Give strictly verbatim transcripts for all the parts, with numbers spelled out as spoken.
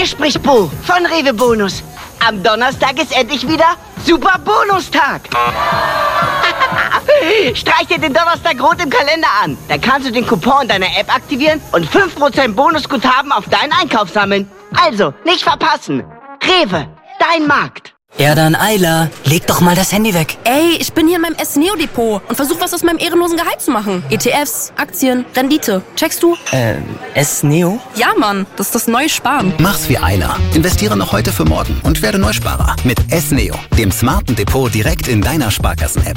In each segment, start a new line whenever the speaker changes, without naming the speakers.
Hier spricht Bo von Rewe Bonus. Am Donnerstag ist endlich wieder Super Bonustag. Streich dir den Donnerstag rot im Kalender an. Dann kannst du den Coupon in deiner App aktivieren und fünf Prozent Bonusguthaben auf deinen Einkauf sammeln. Also, nicht verpassen. Rewe, dein Markt.
Ja dann, Ayla, leg doch mal das Handy weg.
Ey, ich bin hier in meinem S-Neo-Depot und versuche was aus meinem ehrenlosen Gehalt zu machen. E T Fs, Aktien, Rendite. Checkst du?
Äh, S-Neo?
Ja, Mann, das ist das neue Sparen.
Mach's wie Ayla. Investiere noch heute für morgen und werde Neusparer mit S-Neo, dem smarten Depot direkt in deiner Sparkassen-App.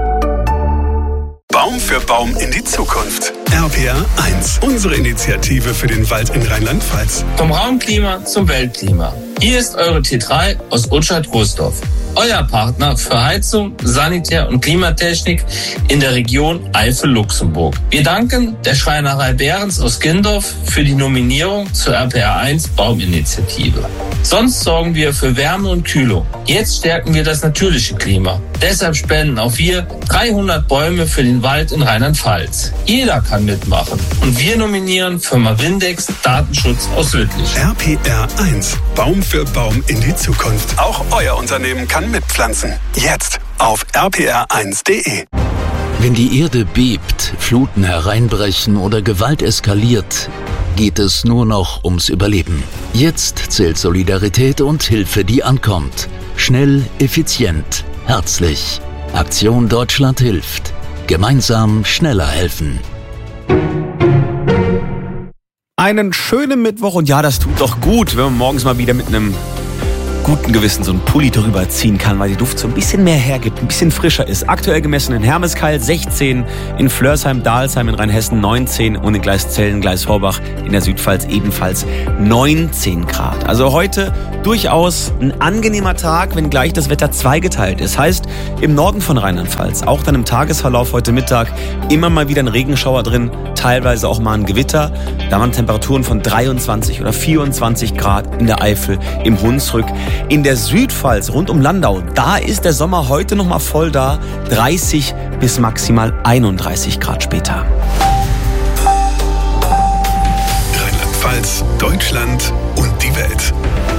Baum für Baum in die Zukunft. R P R eins, unsere Initiative für den Wald in Rheinland-Pfalz.
Vom Raumklima zum Weltklima. Hier ist eure T drei aus Utschat-Großdorf. Euer Partner für Heizung, Sanitär- und Klimatechnik in der Region Eifel-Luxemburg. Wir danken der Schreinerei Behrens aus Gindorf für die Nominierung zur R P R eins Bauminitiative. Sonst sorgen wir für Wärme und Kühlung. Jetzt stärken wir das natürliche Klima. Deshalb spenden auch wir dreihundert Bäume für den Wald in Rheinland-Pfalz. Jeder kann mitmachen. Und wir nominieren Firma Windex Datenschutz aus Lüttich.
R P R eins, Baum für Baum in die Zukunft. Auch euer Unternehmen kann mitpflanzen. Jetzt auf r p r eins punkt d e.
Wenn die Erde bebt, Fluten hereinbrechen oder Gewalt eskaliert, geht es nur noch ums Überleben. Jetzt zählt Solidarität und Hilfe, die ankommt. Schnell, effizient, herzlich. Aktion Deutschland hilft. Gemeinsam schneller helfen.
Einen schönen Mittwoch und ja, das tut doch gut, wenn man morgens mal wieder mit einem guten Gewissen so einen Pulli drüber ziehen kann, weil die Luft so ein bisschen mehr hergibt, ein bisschen frischer ist. Aktuell gemessen in Hermeskeil sechzehn, in Flörsheim, Dalsheim in Rheinhessen neunzehn und in Gleiszellen, Gleishorbach in der Südpfalz ebenfalls neunzehn Grad. Also heute durchaus ein angenehmer Tag, wenngleich das Wetter zweigeteilt ist. Heißt, im Norden von Rheinland-Pfalz, auch dann im Tagesverlauf heute Mittag, immer mal wieder ein Regenschauer drin, teilweise auch mal ein Gewitter. Da waren Temperaturen von dreiundzwanzig oder vierundzwanzig Grad in der Eifel, im Hunsrück. In der Südpfalz, rund um Landau, da ist der Sommer heute noch mal voll da. dreißig bis maximal einunddreißig Grad später.
Rheinland-Pfalz, Deutschland und die Welt.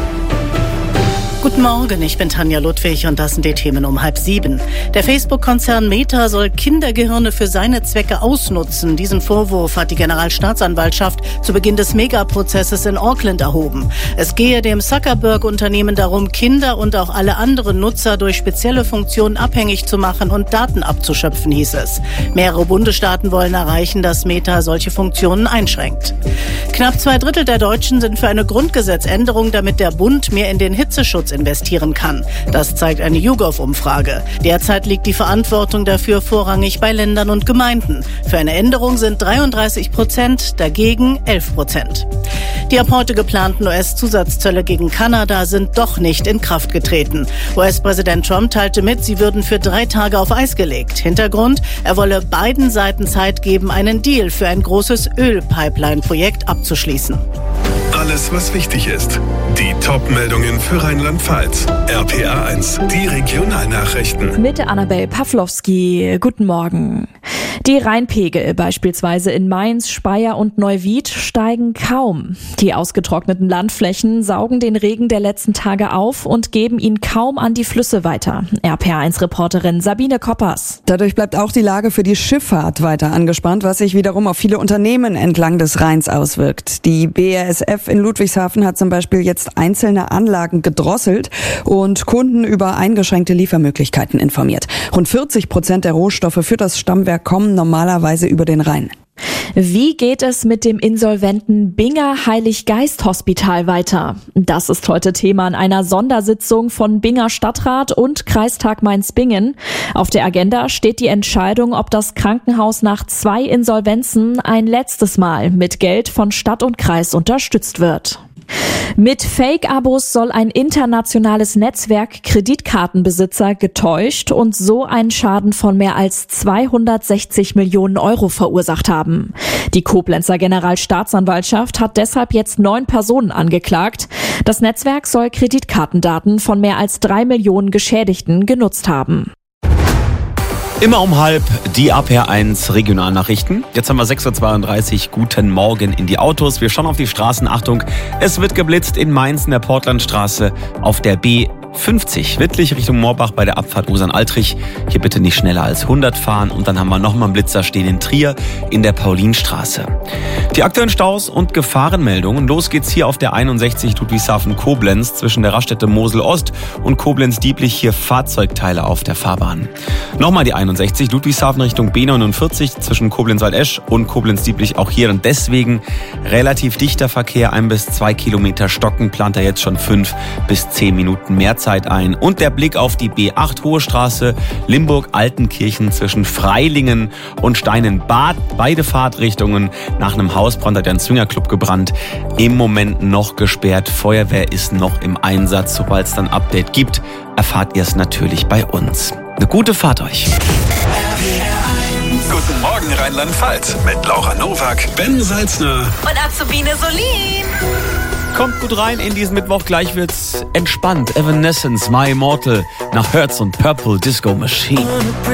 Guten Morgen, ich bin Tanja Ludwig und das sind die Themen um halb sieben. Der Facebook-Konzern Meta soll Kindergehirne für seine Zwecke ausnutzen. Diesen Vorwurf hat die Generalstaatsanwaltschaft zu Beginn des Megaprozesses in Auckland erhoben. Es gehe dem Zuckerberg-Unternehmen darum, Kinder und auch alle anderen Nutzer durch spezielle Funktionen abhängig zu machen und Daten abzuschöpfen, hieß es. Mehrere Bundesstaaten wollen erreichen, dass Meta solche Funktionen einschränkt. Knapp zwei Drittel der Deutschen sind für eine Grundgesetzänderung, damit der Bund mehr in den Hitzeschutz investieren kann. Das zeigt eine YouGov-Umfrage. Derzeit liegt die Verantwortung dafür vorrangig bei Ländern und Gemeinden. Für eine Änderung sind dreiunddreißig Prozent, dagegen elf Prozent. Die ab heute geplanten U S-Zusatzzölle gegen Kanada sind doch nicht in Kraft getreten. U S-Präsident Trump teilte mit, sie würden für drei Tage auf Eis gelegt. Hintergrund, er wolle beiden Seiten Zeit geben, einen Deal für ein großes Ölpipeline-Projekt abzuschließen.
Alles, was wichtig ist. Die Top-Meldungen für Rheinland-Pfalz. R P R eins, die Regionalnachrichten.
Mit Annabel Pawlowski. Guten Morgen. Die Rheinpegel beispielsweise in Mainz, Speyer und Neuwied steigen kaum. Die ausgetrockneten Landflächen saugen den Regen der letzten Tage auf und geben ihn kaum an die Flüsse weiter. R P R eins Reporterin Sabine Koppers.
Dadurch bleibt auch die Lage für die Schifffahrt weiter angespannt, was sich wiederum auf viele Unternehmen entlang des Rheins auswirkt. Die B A S F in Ludwigshafen hat zum Beispiel jetzt einzelne Anlagen gedrosselt und Kunden über eingeschränkte Liefermöglichkeiten informiert. Rund vierzig Prozent der Rohstoffe für das Stammwerk kommen normalerweise über den Rhein.
Wie geht es mit dem insolventen Binger Heiliggeist-Hospital weiter? Das ist heute Thema in einer Sondersitzung von Binger Stadtrat und Kreistag Mainz-Bingen. Auf der Agenda steht die Entscheidung, ob das Krankenhaus nach zwei Insolvenzen ein letztes Mal mit Geld von Stadt und Kreis unterstützt wird. Mit Fake-Abos soll ein internationales Netzwerk Kreditkartenbesitzer getäuscht und so einen Schaden von mehr als zweihundertsechzig Millionen Euro verursacht haben. Die Koblenzer Generalstaatsanwaltschaft hat deshalb jetzt neun Personen angeklagt. Das Netzwerk soll Kreditkartendaten von mehr als drei Millionen Geschädigten genutzt haben.
Immer um halb die A P R eins Regionalnachrichten. Jetzt haben wir sechs Uhr zweiunddreißig. Guten Morgen in die Autos. Wir schauen auf die Straßen. Achtung, es wird geblitzt in Mainz in der Portlandstraße auf der B fünfzig. Wittlich Richtung Moorbach bei der Abfahrt Osan-Altrich. Hier bitte nicht schneller als hundert fahren. Und dann haben wir nochmal einen Blitzer stehen in Trier in der Paulinstraße. Die aktuellen Staus und Gefahrenmeldungen. Los geht's hier auf der einundsechzig Ludwigshafen-Koblenz zwischen der Raststätte Mosel-Ost und Koblenz-Dieblich. Hier Fahrzeugteile auf der Fahrbahn. Nochmal die einundsechzig Ludwigshafen Richtung B neunundvierzig zwischen Koblenz-Waldesch und Koblenz-Dieblich. Auch hier und deswegen relativ dichter Verkehr. Ein bis zwei Kilometer stocken. Plant er jetzt schon fünf bis zehn Minuten mehr Zeit ein. Und der Blick auf die B acht Hohe Straße, Limburg-Altenkirchen zwischen Freilingen und Steinenbad. Beide Fahrtrichtungen. Nach einem Hausbrand hat ein Swingerclub gebrannt. Im Moment noch gesperrt. Feuerwehr ist noch im Einsatz. Sobald es dann ein Update gibt, erfahrt ihr es natürlich bei uns. Eine gute Fahrt euch.
Guten Morgen Rheinland-Pfalz mit Laura Nowak, Ben Salzner
Und Azubine Solin.
Kommt gut rein in diesen Mittwoch. Gleich wird's entspannt. Evanescence, My Immortal nach Hertz und Purple Disco Machine.